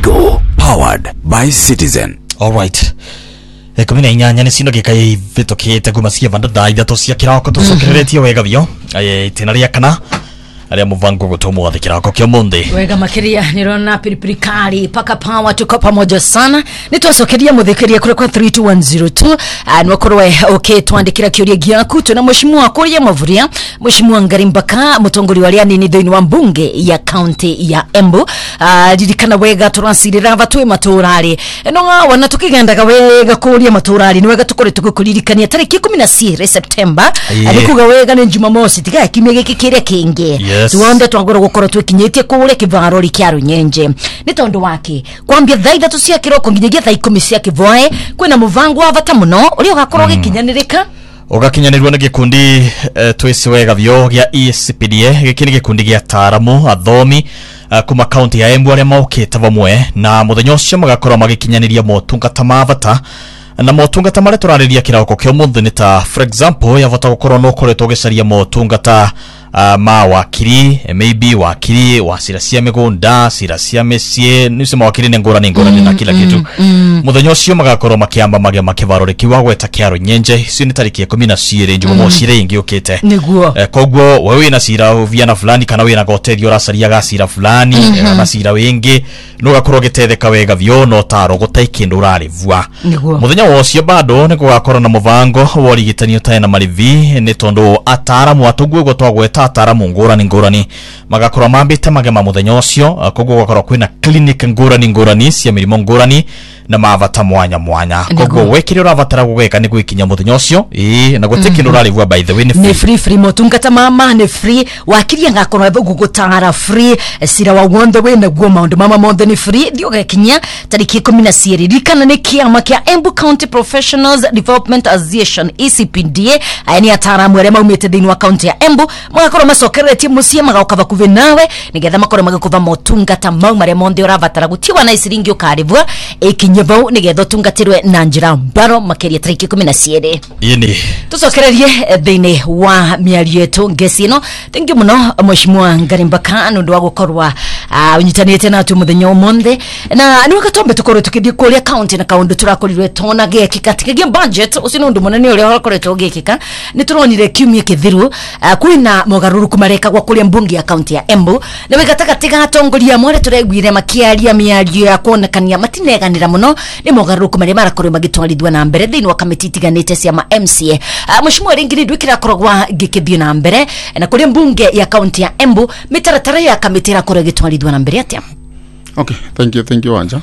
Tigo, powered by Citizen. All right. Kumina inyanya ni sino gikai vitokete gumasia vanda daida tosia kirako tosokereretio wega bio. Tenaria kana. Aria muvango gutomo athikirako kyo monde. Wega makiria nirona pilipili kali paka power tuko pamoja sana. Nitwasokeria muthikiria kure kwa 32102. Nwakorwe okay twandikira kiuria giaku tuna mheshimiwa Kuria Mavuria, mheshimiwa Ngarimbaka mutongori wa riani thini wa mbunge ya county ya Embu. Ririkana wega turasirira batwe maturari. No wana tukigendaga wega Kuria maturari ni wega tukore tukuririkania tariki 16 September. Alikuga wega ni Jumamosi tiga kimye giki kire kingi. Tuonde twagora gukora twekinyetie kure kivarori kya Runyenje ni tondu wake kwambia thaitha tucia kiroko nginyagia thaa 10 cia kivoe kwina muvango wa bata muno uri ugakorwo gikinyanirika ugakinyanirwa ni gikundi twese wega vyo gya ESPDA gikini gikundi gya taramu athomi kuma county ya Embu aria maukite vamwe na muthenya ucio magakorwo magikinyaniria motungata ma bata na motungata mare turariria kiroko kyo munthe ni ta for example yavota gukorwo no koretwo gicaria motungata ma wakiri maybe wakiri wa sirasia migunda sirasia mesie nise mawakiri ngorani na kila kitu muthenya ucio magakorwo makiamba makivaroreki wa gweta kya Runyenje cio ni tariki 12 Jumamosi ringi ukite niguo koguo wewe na sira viana fulani kana wina goterio rasaria gasira fulani na sira wingi no gakorwo gitetheka wega vyo no taro gutaikindu rarivwa muthenya ucio bado ni gugakorwo na muvango wa rigitanio tena marivi ni tondu ataramu atugwe gotwagweta ataramu ngorani magakorwo mambite magema muthenya ucio koguo gakorwo kwina clinic ngorani cia mirimo ngorani na mavata mwanya koguo wekire uravatara gugeka ni gwikinya muthenya ucio na gutikino rarivwa by the way ni free motungata mama ni free wakiria ngakorwo gugutara free sira wa wonde we na guo maundu mama monde ni free dio gakinya tariki 12 rikana ni kiama kia Embu County Professionals Development Association ECPDA ayani ataramu arema umete thini wa county ya Embu magakorwo macokeretie mucie magauka bakuve nawe nigetha makorwo magikuva motungata mau mare monde uravatara gutiwa na isiringi ukarivwa ikinyevau nigetha tungatirwe na njira mbaro makeria tariki 12 yini tucokererie thini wa miario yetu ngesino thank you muno mheshimiwa Ngarimbaka nundu wa gukorwa unyitanite na atu muthenya umonde na ni wakatombe tukorwe tukithie kuria county na kaundu turakorirwe tona gekika tikigia budget usino ndu munene uri hokoretwo gekika ni turonire kiumie kithiru kwina mogaruruku mareka gwa kuria mbunge ya county ya Embu na wegatagatiga atongoria mwere turegwire makiaria miario ya kuonekania matineganira muno ni mogaruruku mari marakorwo magitwarithwa na mbere thini wa kamiti tiganite cia ma MCA mheshimiwa ringiri ndwikira korogwa gikithio na mbere na kuria mbunge ya county ya Embu mitaratara ya kamiti rakorwo gitwarithwa na mbere atia. Okay, thank you Wanja.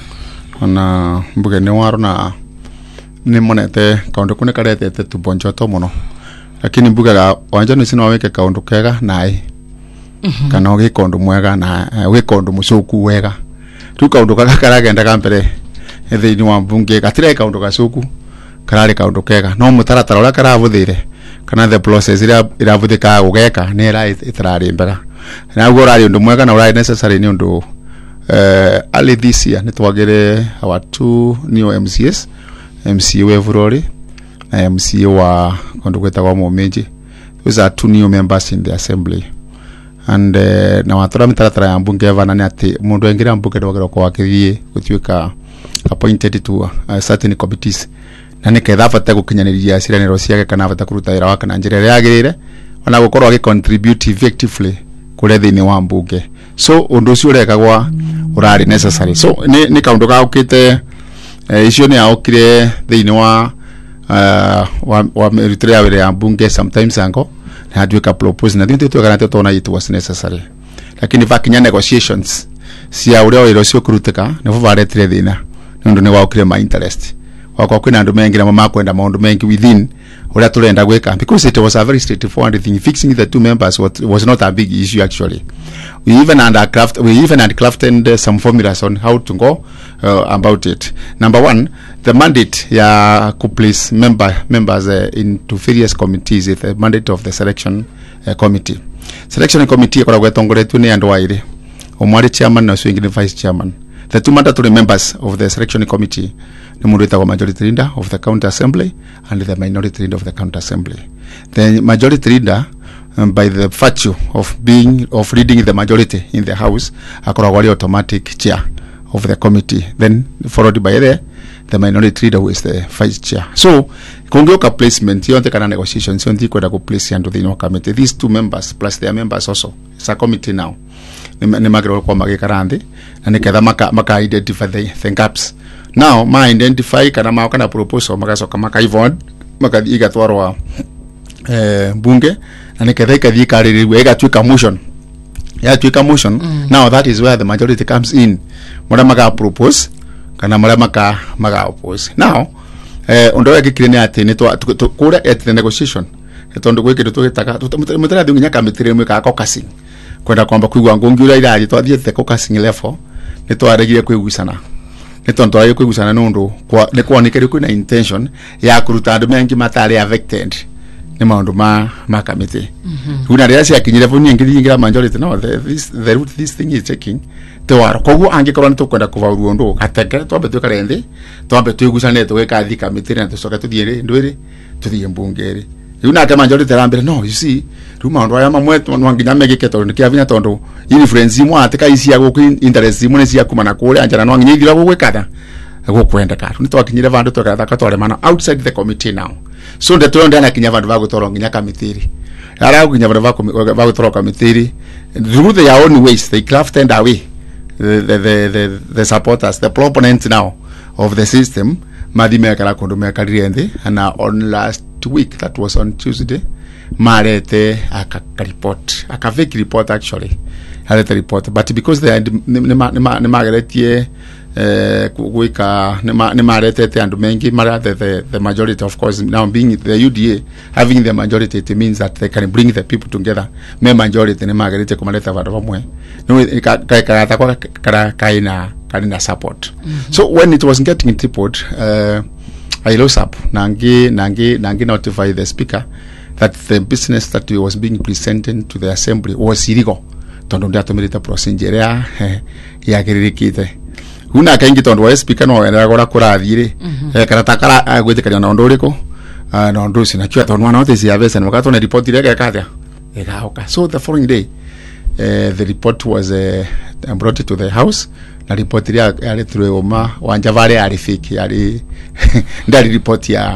Ona mbuge ni waro na ni monete kaundu kune karetete tubonjoto muno lakini mbuge ga Wanja ni sino weke kaundu kega nai kana oge kaundu mwega na we kaundu mucoku wega tu kaundu karagenda kampere thini wa mbunge gatire kaundu gacoku karari kaundu kega no mutaratara ura karavuthire kana the process iravuthika gugeka ni itarari mbega na gurari undu mwega na urari necessary ni undu early this year nitwagire our two new MCS MCA we Vurori na MCA wa kondu kweta kwa Momenji. Those are two new members in the assembly and na watora mitaratara ya mbunge vana ni ati mundu engira mbunge ndwagire kwa wakithie gutwika appointed to certain committees na niketha bata gukinyaniria ciraniro ciake kana bata kuruta wira wake na njira ya agirire ona gukorwo agi contribute effectively kure thini wa mbunge so undu ucio urekagwa urari necessary so ni kaundu ga ukite icio ni aukire thini wa eritrea wira ya mbunge sometimes ango na adweka propose na thinte tukana tona it was necessary lakini vakinya negotiations cia uria wira ucio kurutika ne vuvaretire thina nundu ni waukire my interest wakwa kwina andu mengi na mama kwenda maundu mengi within uria turenda gweka because it was a very straightforward thing. Fixing the two members was not a big issue actually. We even had crafted some formulas on how to go about it. Number one, the mandate ya place members into various committees is the mandate of the selection committee. Selection committee kwa gwetongoretwe ni andu waire omwari chairman na swingine vice chairman. The two mandatory members of the selection committee the majority leader of the county assembly and the minority leader of the county assembly. The majority leader by the virtue of leading the majority in the house akoragwa automatic chair of the committee, then followed by the minority leader who is the vice chair. So kungeuka placement yonte kana negotiations yonte kwenda ku place into the committee. These 2 members plus their members also. It's a committee now. Ni magero kwa magikarande na niketha maka identify the gaps. Now ma identify kana proposal magasoka maka ivon maka igatwarwa bunge na niketha ikathi kaririwe igatwika motion. Yeah, twika motion. Now that is where the majority comes in. Mara maka propose kana mara maka oppose. Now ondoa gikirene ati ni to kura at the negotiation. Etondo gwike tutaka mutara dunginya kamitire mwe ka caucusing. Kwenda kwamba kuigwa ngungiura iraji twathie the caucusing level ni twaregire kwigusana. Ni tonto ayo kwigusana nundu kwa ni kuonekere kuna intention ya kuruta andu mengi matari affected. Ni maundu ma committee. Kuna reasi akinyire fo nyingira majority no the route this thing is taking to waro kogu angikorwa ni tukwenda kuvauru undu ateke twambe tukarende twambe twigusane tweka thi committee na tucoka tuthiire ndwiri tuthie mbungeri. Yuna kama majority rambere no you see ruma ndo aya mamwe nwanginya megeke tondu kiavinya tondu influence imwe ateka isia goku interest imwe cia kumana kule anjana nwanginya ithira gugwikatha gukwenda katu ni twakinyire vandu twakatha twale mana outside the committee now. So the tondo ana kinya vandu vagutoro nginya committee ara kinya vandu vagutoro committee through their own ways they crafted away the supporters, the proponents now of the system madime kala kondo mekaririende. And on last week, that was on Tuesday, marete aka fake report actually harete report, but because they ne marete kuika ne marete and mengi the majority, of course, now being the UDA having the majority, it means that they can bring the people together. Me majority ne marete kumaleta vandu vamwe no kaina support. So when it was getting into report, I rose up nangi notify the speaker that the business that was being presented to the assembly was illegal. Tondo ndia tumirite procedure ya kiririkite. Una kaingi tondo wa speaker no endagora kurathire karatakara agwithikania na undu uriko na undu sina kiwa tondo wana wote cia besa nakato na report ile gakathia ikaoka. So the following day the report was brought to the house. Na report ile yale tulioma wanjavale ali fake yali ndali report ya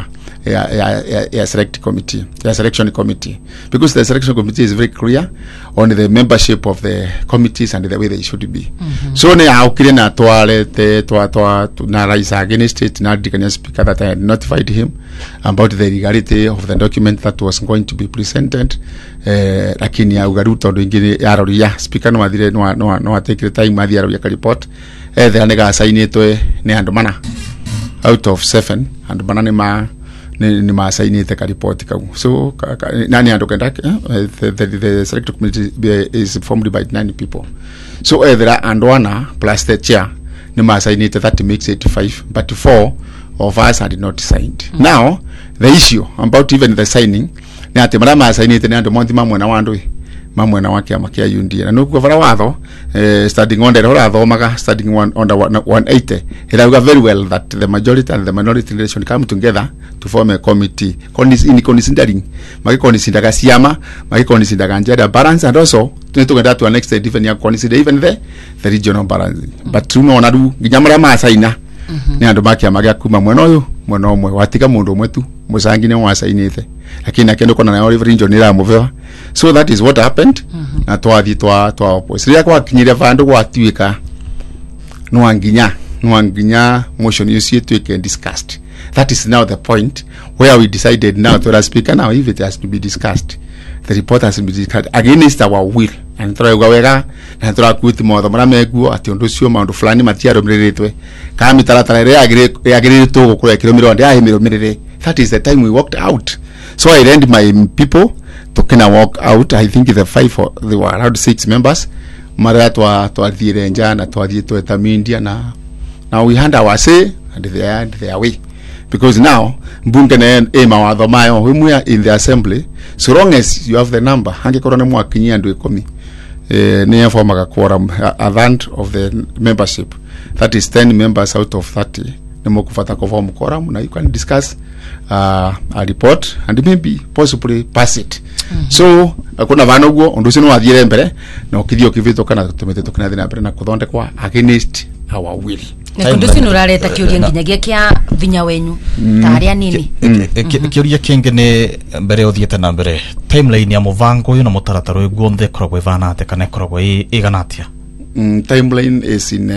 select committee, the selection committee, because the selection committee is very clear on the membership of the committees and the way they should be. So ne aukire na toalete na rise against it na dikanya speaker that I had notified him about the legality of the document that was going to be presented. Lakini ya ugaruto ndo ingine ya speaker no adire no take time madhi ya report the nega assign it ne andumana out of 7 andumana ni ma assign it ka report ka. So nani andokenda the select committee is formed by 9 people. So there and one plus the chair ni ma assign it, that makes it 5, but 4 of us had not signed. Now the issue about even the signing ni ati mara ma assign it ni ando monti mamwe na wandu mamwe na wake amakia yundi na nuko vara watho studying on the ratho studying on the 180. It is very well that the majority and the minority relation come together to form a committee considering consider siama consider gender balance, and also to an extent even consider even the regional balance. But tu no nadu ginyamara masaina ni andu makia magia kuma mweno omwe watika mundu mwetu musangine wasainite lakini akendo kona na olive region ira muvewa. So that is what happened. Na twathi twa opposite kwa kinyire vandu gwatuika nwanginya motion you see to get discussed. That is now the point where we decided now to speaker now if it has to be discussed, the report has to be discussed against our will, and trawega na turakuti motho mara meguo ati undu cio maundu fulani matiaro miriritwe ka mitaratara ire agiriritwo gukura kilomiro ndi ahimiromirire. That is the time we walked out. So I lent my people to kind of walk out. I think the 5 or they were around 6 members. Mara twathire njana twathie tweta media na now we hand our say and they are their way, because now mbunge na mawatho mayo we in the assembly, so long as you have the number hangikorwo ni mwakinyia andu 10 ne formaga quorum a third of the membership, that is 10 members out of 30 ne mukufata ko form quorum na you can discuss a report and maybe possibly pass it. So kuna vano guo undu sino wathiire mbere na ukithio kivito kana tumete tukina thina mbere na kuthondekwa against our will. Na kundu sino rareta kiuria nginyagia kia vinya wenyu taria nini kiuria kingi ni mbere uthiete na mbere timeline ya muvango uyu na mutaratara uyu guonthe koragwo ivana ate kana koragwo iganatia. Timeline is in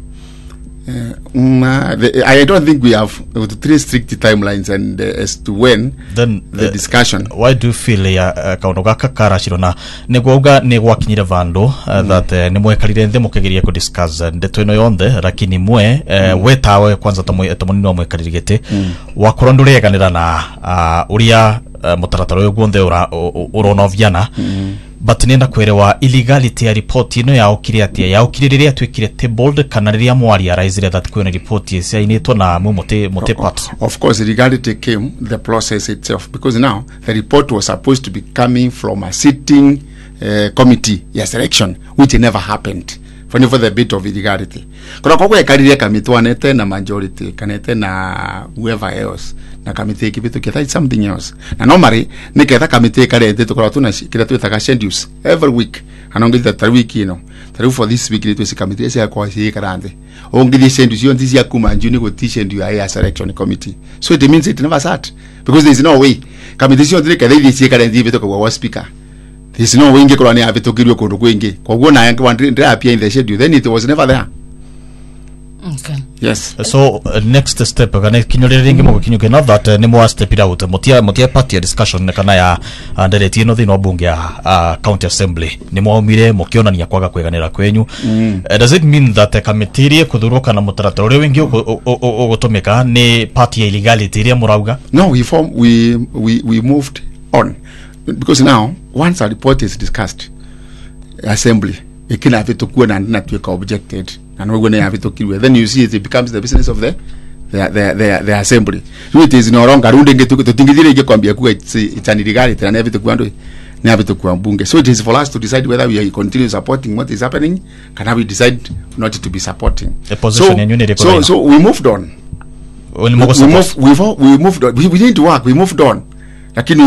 I don't think we have three strict timelines and as to when then the discussion. Why do you feel ya kaundu gaka karashiro na negwauga negwakinyire vandu that ni mwekarire nthe mukegeria ku discuss ndeto ino yonthe lakini mwe wetawe kwanza tamunini wa mwekarire wakorwo ndureganira na uria mutaratara uyu guonthe uronoviana but nenda kwerewa illegality ya report ino yaukire atia yaukire riria twikire tabled kana riria mwari araizire that kwena report isi inetwa na mumote part. Of course illegality came the process itself because now the report was supposed to be coming from a sitting committee selection which never happened for the bit of illegality. Kuna kwa ekariria committee wanete na majority kanete na whoever else na committee kibitu kita something else. Na normally niketha committee karete tukora tuna kila twetaka schedules every week anongeza tari week ino tari for this week litwe committee ese kwa sie karande ongithi schedules yo ndisi yakuma njuni go schedule ya selection committee, so it means it never sat because there is no way committee yo ndire kadhi sie karande bitu kwa speaker. There is no way ingekora ni abitukirwe kundu kwingi kwa guo na yanke wandire appear in the schedule, then it was never there. Okay. Yes. So next step kana kinyore ringi mo kinyuke na that ni mo step it out mutia party discussion kana ya ndereti no thino bunge ya county assembly ni mo umire mukionania kwaga kweganira kwenyu. Does it mean that committee kuthuruka na mutaratara uri wingi ugutumika ni party illegality ria murauga? No, we moved on because now once a report is discussed assembly ikina vitu kuwa na tuweka objected and we're going to have it to then you see it becomes the business of the assembly. So it is no longer runde to tingizire ige kwambia kuwa it's an illegality and everything kwando ni have to kwa bunge. So it is for us to decide whether we continue supporting what is happening, can we decide not to be supporting the position. So we moved on. We moved on. We need to work. We moved on. Lakini